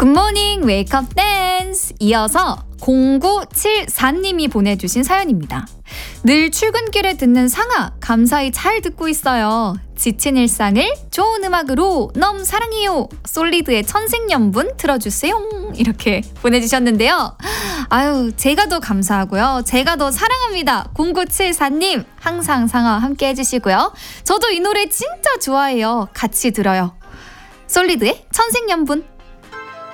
굿모닝 웨이크업 댄스. 이어서 0974님이 보내주신 사연입니다. 늘 출근길에 듣는 상아 감사히 잘 듣고 있어요. 지친 일상을 좋은 음악으로 너무 사랑해요. 솔리드의 천생연분 틀어주세요. 이렇게 보내주셨는데요. 아유, 제가 더 감사하고요. 제가 더 사랑합니다. 0974님 항상 상아 함께 해주시고요. 저도 이 노래 진짜 좋아해요. 같이 들어요. 솔리드의 천생연분.